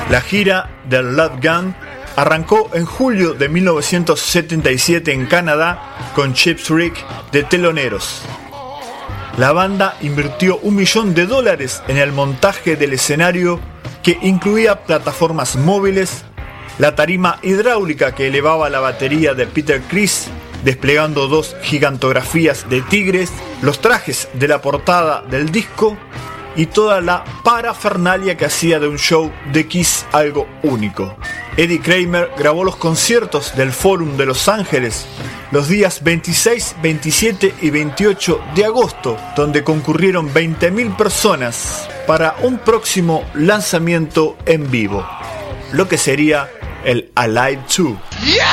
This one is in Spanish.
La gira del Love Gun arrancó en julio de 1977 en Canadá con Cheap Trick de teloneros. La banda invirtió $1 millón en el montaje del escenario, que incluía plataformas móviles, la tarima hidráulica que elevaba la batería de Peter Criss, desplegando 2 gigantografías de tigres, los trajes de la portada del disco y toda la parafernalia que hacía de un show de Kiss algo único. Eddie Kramer grabó los conciertos del Forum de Los Ángeles los días 26, 27 y 28 de agosto, donde concurrieron 20.000 personas para un próximo lanzamiento en vivo, lo que sería el Alive 2. Yeah.